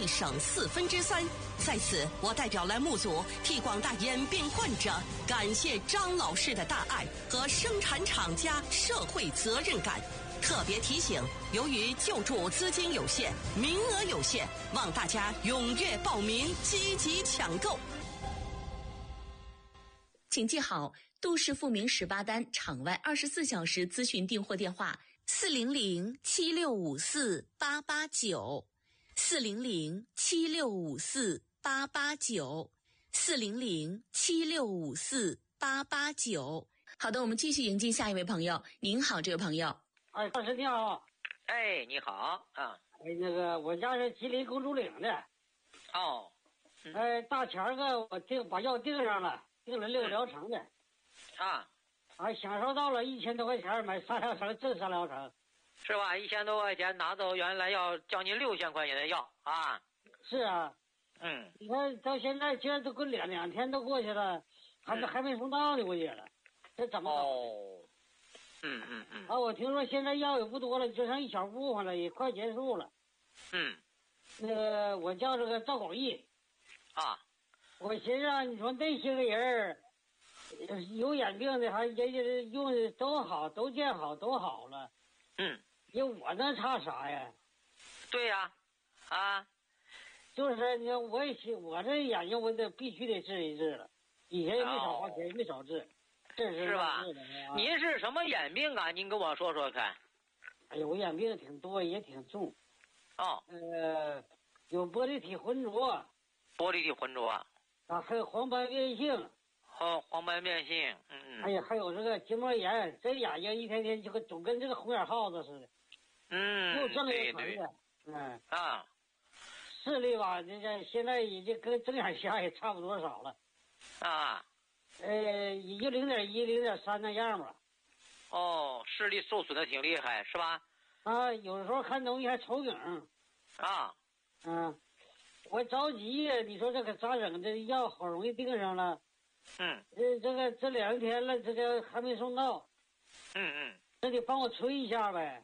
省3/4。在此，我代表栏目组替广大眼病患者感谢张老师的大爱和生产厂家社会责任感。特别提醒，由于救助资金有限，名额有限，望大家踊跃报名，积极抢购。 请记好杜氏复明18单场外24小时咨询订货电话：400-7654-889，400-7654-889。好的，我们继续迎接下一位朋友。您好，这位朋友。 哎，老师你好。 哎，你好啊。 哎，那个我家是吉林公主岭的。 哦。 哎，大前个我把药订上了，订了6个疗程的。 啊。 还享受到了1000多块钱买3疗程，正3疗程。 是吧？1000多块钱拿走原来要将近6000块钱的药啊。 是啊。你看到现在居然都过两天都过去了，还没送到呢，我觉得这怎么搞？ 哦。 我听说现在药也不多了，就剩一小部分了，也快结束了。那个我叫这个赵广义。 啊。 我寻思你说那些个人有眼病的，还人家用的都好，都见好，都好了。因为我那差啥呀？ 对呀。 就是你看我这眼睛我必须得治一治了，以前也没少花钱，也没少治。 是吧？您是什么眼病啊？您跟我说说看。 哎呦，我眼病挺多，也挺重。有玻璃体浑浊。 玻璃体浑浊啊。 还有黄斑变性。 黄斑变性。 哎呀，还有这个结膜炎，这眼睛一天天就总跟这个红眼耗子似的。又正又疼的。视力吧，这个现在已经跟睁眼瞎也差不多少了。也就0.1、0.3那样吧。 视力受损的挺厉害，是吧？ 有的时候看东西还瞅影。我着急呀，你说这可咋整？这药好容易订上了。这2天了，这个还没送到。这得帮我催一下呗。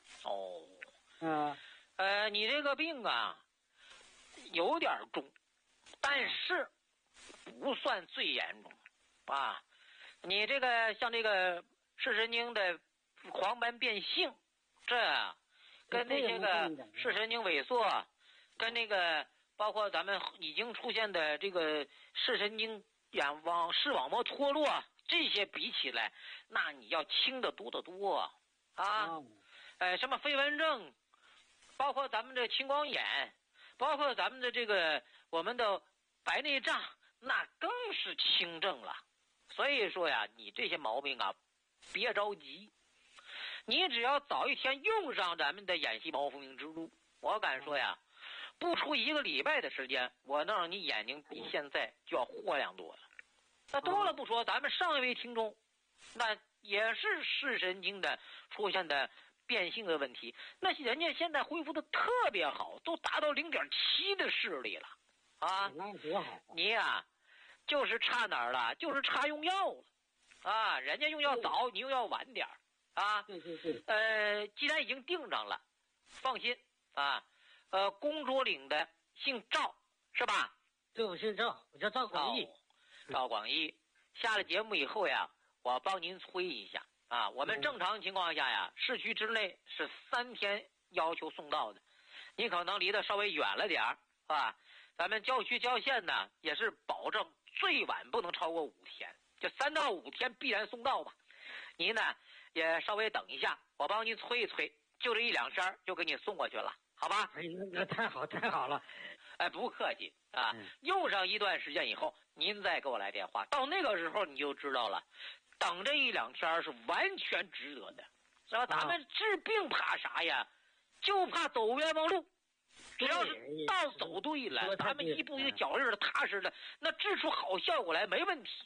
你这个病啊，有点重，但是不算最严重。你这个像这个视神经的黄斑变性，这跟那些个视神经萎缩，跟那个包括咱们已经出现的这个视神经视网膜脱落这些比起来，那你要轻得多得多什么飞蚊症，包括咱们的青光眼，包括咱们的这个我们的白内障，那更是轻症了。所以说呀，你这些毛病啊，别着急，你只要早一天用上咱们的眼细胞复明之路，我敢说呀，不出1个礼拜的时间，我能让你眼睛比现在就要货量多了。那多了不说，咱们上一位听众，那也是视神经的出现的变性的问题，那人家现在恢复的特别好，都达到0.7的视力了那多好。 你呀，就是差哪儿了？就是差用药了人家用药早，你用药晚点对。 既然已经定上了，放心公主岭的姓赵是吧？ 对，我姓赵，我叫赵广义。 赵广义，下了节目以后呀，我帮您催一下我们正常情况下呀，市区之内是3天要求送到的，你可能离得稍微远了点咱们郊区郊县呢也是保证最晚不能超过5天，就3到5天必然送到吧。您呢也稍微等一下，我帮您催一催，就这1、2天就给你送过去了，好吧？ 那太好了。 不客气用上一段时间以后，您再给我来电话，到那个时候你就知道了。等这1、2天是完全值得的，是吧？咱们治病怕啥呀？就怕走冤枉路。只要是道走对了，咱们一步一个脚印的踏实的，那治出好效果来没问题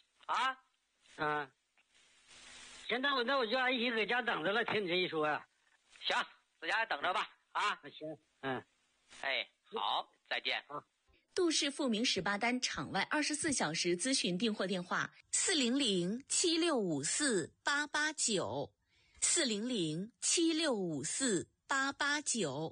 行，那我就安心搁家等着了，听你这一说呀。 行，在家等着吧行。 好，再见。 杜氏复明18单场外24小时咨询订货电话：400-7654-889，400-7654-889。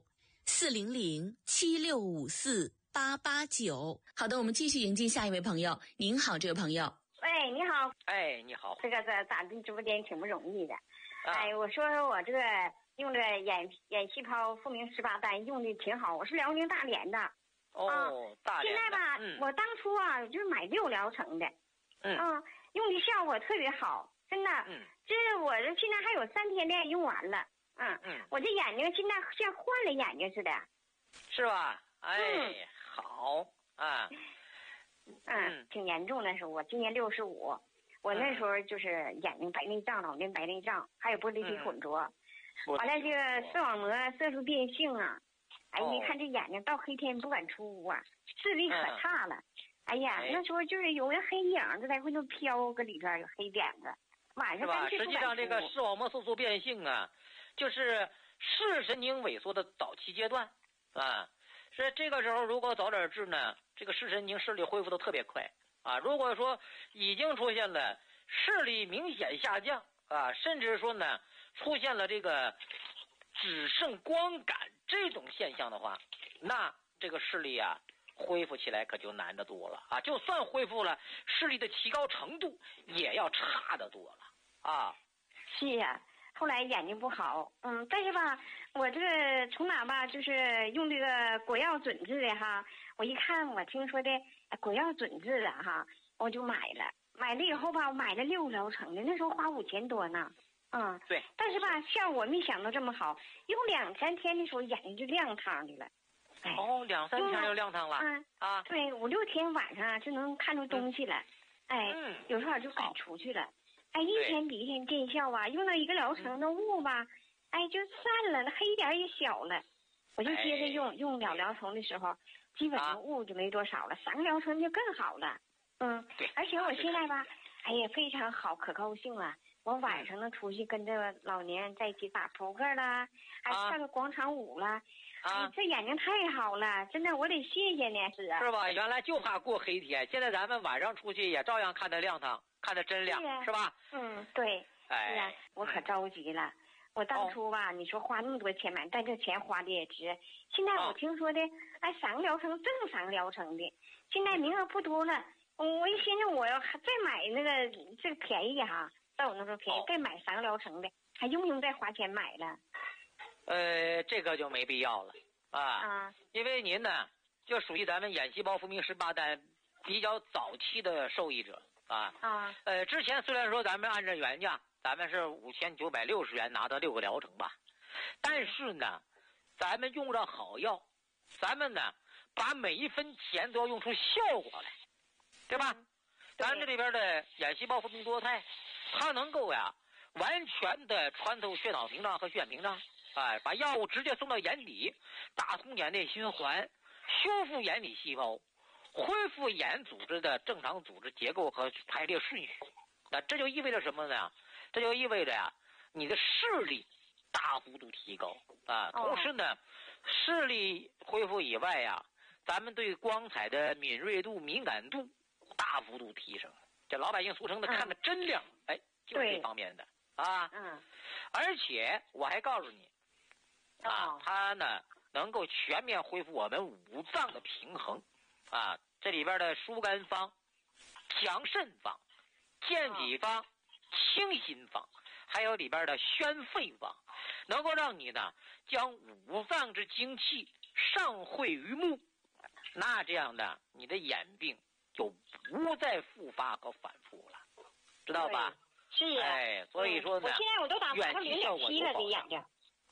400-7654-889。好的，我们继续迎接下一位朋友。您好，这位朋友。 喂，你好。 哎，你好。 这个在咱们直播间挺不容易的。哎，我说我这个用这个眼细胞复明18丹用的挺好，我是辽宁大连的。 大连的。 现在吧，我当初啊就是买6疗程的。用的效果特别好，真的。就是我这现在还有3天练用完了。我这眼睛现在像换了眼睛似的。 是吧？哎，好啊。 挺严重的时候，我今年65，我那时候就是眼睛白内障、老年白内障，还有玻璃体混浊，完了这个视网膜色素变性啊，哎，一看这眼睛到黑天不敢出屋啊，视力可差了。哎呀，那时候就是有个黑影就在回头飘，搁里边有黑点子，晚上干脆不敢出。 实际上这个视网膜色素变性啊，就是视神经萎缩的早期阶段啊。是这个时候如果早点治呢，这个视神经视力恢复的特别快啊。如果说已经出现了视力明显下降啊，甚至说呢出现了这个只剩光感这种现象的话，那这个视力啊恢复起来可就难得多了啊。就算恢复了，视力的提高程度也要差得多了啊。 是呀。后来眼睛不好，但是吧，我这个从哪吧，就是用这个果药准治的哈。我一看，我听说的果药准治的哈，我就买了。买了以后吧，我买了6疗程的，那时候花5000多呢。 对。 但是吧，效果没想到这么好，用2、3天的时候眼睛就亮堂的了。哎。 2、3天就亮堂了。 对，5、6天晚上就能看出东西了。有时候就敢出去了。哎，一天比一天见效啊！用到1个疗程的雾吧，就散了，那黑点也小了。我就接着用2疗程的时候，基本上雾就没多少了。3个疗程就更好了。而且我现在吧，哎呀，非常好，可高兴了。我晚上能出去跟着老年人在一起打扑克啦，还跳个广场舞啦。这眼睛太好了，真的，我得谢谢呢，是吧？原来就怕过黑天，现在咱们晚上出去也照样看得亮堂。看得真亮，是吧？ 对。是呀，我可着急了。我当初吧，你说花那么多钱买，但这钱花的也值。现在我听说的，3个疗程挣3个疗程的，现在名额不多了。我一寻思，我要再买那个这个便宜哈，在我那时候便宜，再买3个疗程的，还用不用再花钱买了？ 这个就没必要了啊。因为您呢，就属于咱们眼细胞复明18丹比较早期的受益者。之前虽然说咱们按照原价，咱们是5960元拿到6个疗程吧，但是呢，咱们用着好药，咱们呢把每一分钱都要用出效果来，对吧？咱这里边的眼细胞复明多肽，它能够完全的穿透血脑屏障和血眼屏障，把药物直接送到眼底，打通眼内循环，修复眼底细胞。恢复眼组织的正常组织结构和排列顺序，那这就意味着什么呢？这就意味着你的视力大幅度提高同时呢，视力恢复以外咱们对光彩的敏锐度、敏感度大幅度提升。这老百姓俗称的看得真亮，就是这方面的而且我还告诉你它呢能够全面恢复我们五脏的平衡。这里边的疏肝方、强肾方、健脾方、清心方，还有里边的宣肺方，能够让你呢将五脏之精气上汇于目，那这样的你的眼病就不再复发和反复了，知道吧？ 是呀。 所以说呢， 我现在我都打成0.7了，这眼睛。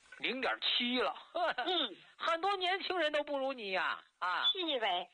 0.7了。很多年轻人都不如你呀。 是呗。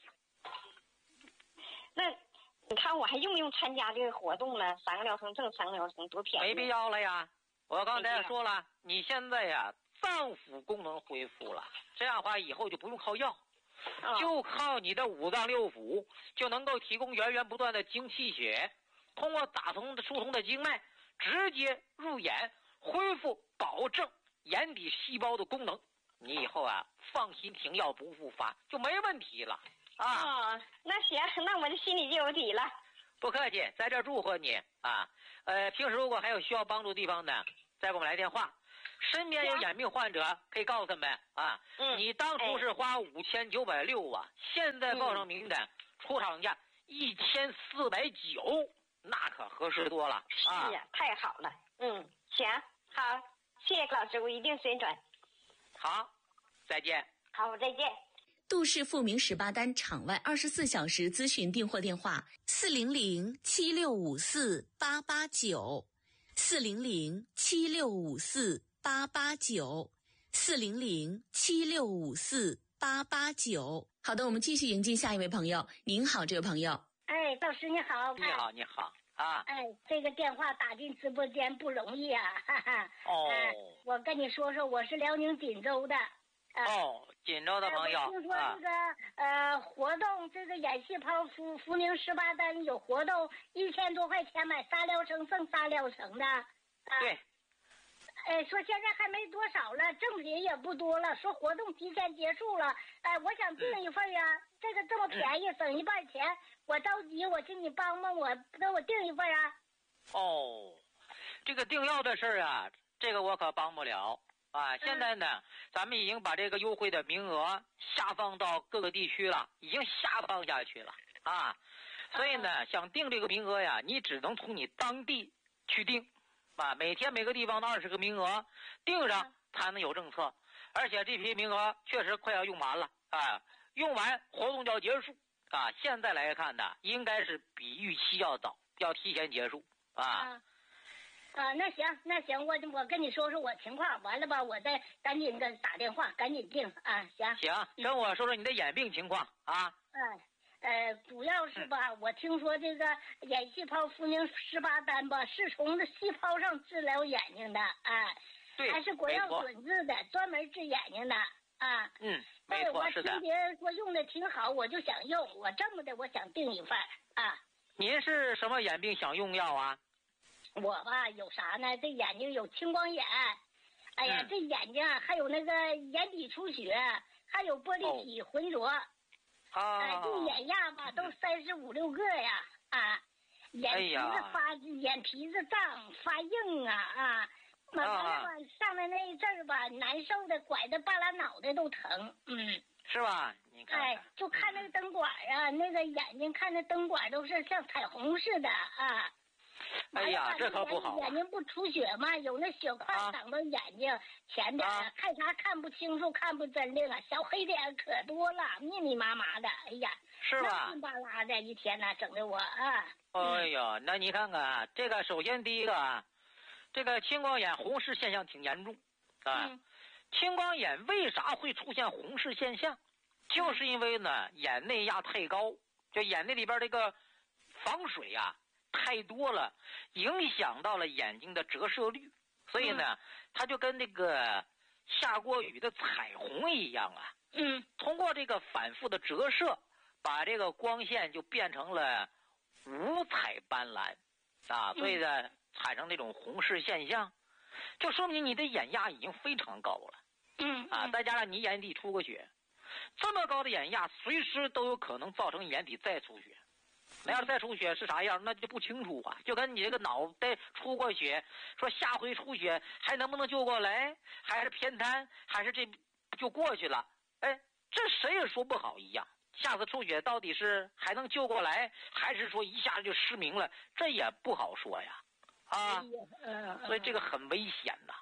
那你看我还用不用参加这个活动了？3个疗程挣3个疗程，多便宜！ 没必要了呀。我刚才也说了，你现在脏腑功能恢复了，这样的话以后就不用靠药，就靠你的5脏6腑就能够提供源源不断的精气血，通过打通疏通的经脉，直接入眼，恢复保证眼底细胞的功能。你以后放心停药不复发就没问题了。 那行，那我这心里就有底了。 不客气，在这祝贺你平时如果还有需要帮助的地方呢，再给我们来电话。 身边有眼病患者，可以告诉他们啊，你当初是花5960啊，现在报上名单，出厂价1490，那可合适多了啊！ 是呀，太好了。行，好，谢谢老师，我一定宣传。 好，再见。 好，再见。 杜氏富明18单场外24小时咨询订货电话400-7654-889，400-7654-889。好的，我们继续迎接下一位朋友。您好，这位朋友。 哎，老师你好。 你好，你好啊。 哎，这个电话打进直播间不容易啊，哈哈。我跟你说说，我是辽宁锦州的。 锦州的朋友。 听说这个活动，这个演戏袍福宁18单有活动，1000多块钱买3疗程剩3疗程的。 对。 说现在还没多少了，赠品也不多了，说活动提前结束了。我想订一份呀，这个这么便宜，省一半钱，我着急，我请你帮帮我，给我订一份啊。 这个订药的事儿啊，这个我可帮不了啊。现在呢，咱们已经把这个优惠的名额下放到各个地区了，已经下放下去了啊。所以呢，想订这个名额呀，你只能从你当地去订啊。每天每个地方的20个名额订上才能有政策，而且这批名额确实快要用完了啊，用完活动就要结束啊。现在来看呢，应该是比预期要早，要提前结束啊。 那行，我跟你说说我情况，完了吧，我再赶紧的打电话，赶紧订啊。 行，跟我说说你的眼病情况啊。 主要是吧，我听说这个眼细胞福宁18单吧，是从这细胞上治疗眼睛的啊。 对， 还是国药准治的，专门治眼睛的啊。 没错，是的。 我听别人说用的挺好，我就想用，我这么的，我想订一份啊。 您是什么眼病想用药啊？ 我吧有啥呢？这眼睛有青光眼，哎呀，这眼睛还有那个眼底出血，还有玻璃体浑浊，这眼压吧都35、6个呀，眼皮子胀发硬啊，完了吧上来那一阵儿吧，难受的拐的半拉脑袋都疼， 是吧？你看， 就看那个灯管啊，那个眼睛看那灯管都是像彩虹似的啊。 哎呀，这可不好。 眼睛不出血嘛，有那血块挡到眼睛前边，看啥看不清楚，看不真灵啊，小黑点可多了，密密麻麻的，哎呀， 是吧？ 硬巴拉的一天呢，整的我啊。 哎呦，那你看看这个，首先第一个啊，这个青光眼红视现象挺严重啊。青光眼为啥会出现红视现象？就是因为呢，眼内压太高，就眼内里边这个防水啊太多了，影响到了眼睛的折射率，所以呢，它就跟那个下过雨的彩虹一样啊。通过这个反复的折射，把这个光线就变成了五彩斑斓啊，所以呢，产生那种红视现象，就说明你的眼压已经非常高了。再加上你眼底出过血，这么高的眼压，随时都有可能造成眼底再出血。那要是再出血是啥样，那就不清楚啊。就跟你这个脑袋出过血，说下回出血还能不能救过来，还是偏瘫，还是这就过去了？这谁也说不好一样。下次出血到底是还能救过来，还是说一下子就失明了，这也不好说呀。所以这个很危险呐。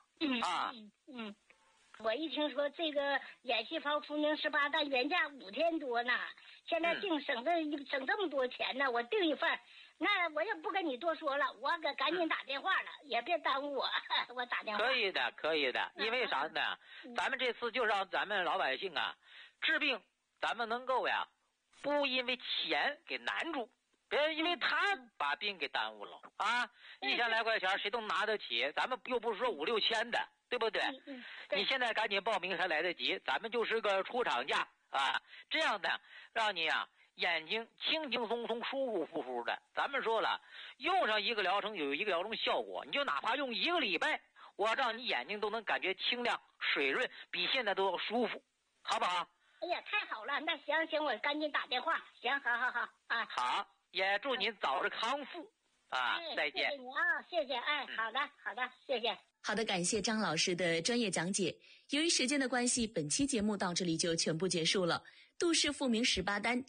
我一听说这个眼细胞福宁18单原价5000多呢，现在订省这么多钱呢，我订一份，那我也不跟你多说了，我赶紧打电话了，也别耽误我打电话。 可以的，因为啥呢？咱们这次就让咱们老百姓啊治病，咱们能够呀不因为钱给难住，别因为他把病给耽误了啊！1000来块钱谁都拿得起，咱们又不是说5、6千的。对不对？你现在赶紧报名还来得及，咱们就是个出厂价啊，这样的让你啊眼睛轻轻松松、舒舒服服的。咱们说了，用上一个疗程有一个疗程效果，你就哪怕用1个礼拜，我让你眼睛都能感觉清亮、水润，比现在都要舒服，好不好？ 哎呀，太好了！那行，我赶紧打电话。行，好啊。 好，也祝您早日康复啊！再见。 谢谢你啊，谢谢。好的，谢谢。 好的，感谢张老师的专业讲解。由于时间的关系，本期节目到这里就全部结束了。杜氏复明18单